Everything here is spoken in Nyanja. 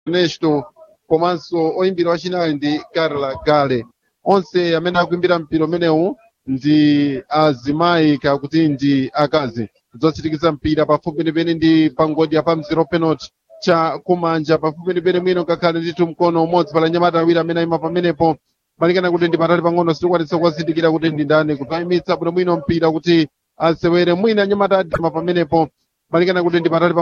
Ernesto komanso oyimbira wachinayi ndi Carla Gale. Onse amene akuimbira mpira umenewu ndi azimayi kakuti ndi akazi. Zotsirikiza mpira pafupi penipeni ndi pangodya pa mzero penalty cha kumanja pafupi penipeni mwino ngakhale ndithu mkono umodzi pala anyamata awiri amene ayima pamenepo malingana kuti ndi patali pang'ono sitikwanitsa kuwazindikira kuti ndi ndani kuti ayimitsa bwinobwino mpira kuti asewere mwina anyamata adima pamenepo malingana kuti ndi patali